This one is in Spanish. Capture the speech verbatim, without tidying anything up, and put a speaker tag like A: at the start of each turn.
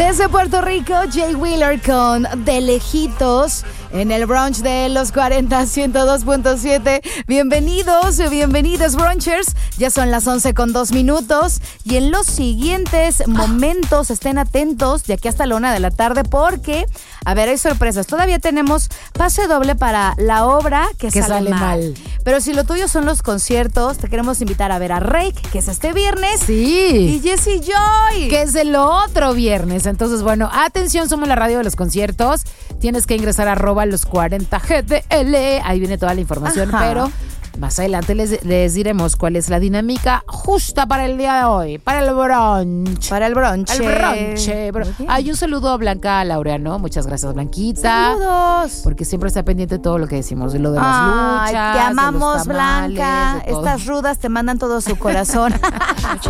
A: Desde Puerto Rico, Jay Wheeler con De Lejitos en el brunch de los cuarenta, ciento dos punto siete. Bienvenidos, bienvenidos brunchers. Ya son las once con dos minutos y en los siguientes momentos estén atentos de aquí hasta la una de la tarde porque, a ver, hay sorpresas. Todavía tenemos pase doble para la obra que,
B: que
A: sale,
B: sale mal.
A: mal. Pero si lo tuyo son los conciertos, te queremos invitar a ver a Rake, que es este viernes.
B: Sí.
A: Y Jessie Joy,
B: que es el otro viernes. Entonces, bueno, atención, somos la radio de los conciertos. Tienes que ingresar a arroba los cuarenta G D L. Ahí viene toda la información,
A: Ajá.
B: pero más adelante les, les diremos cuál es la dinámica justa para el día de hoy, para el brunch.
A: Para el brunch.
B: El brunch. Bro. Hay un saludo a Blanca Laureano. Muchas gracias, Blanquita.
A: Saludos.
B: Porque siempre está pendiente de todo lo que decimos, de lo de las
A: Ay,
B: luchas.
A: te amamos,
B: de los tamales,
A: Blanca.
B: de todo.
A: Estas rudas te mandan todo su corazón.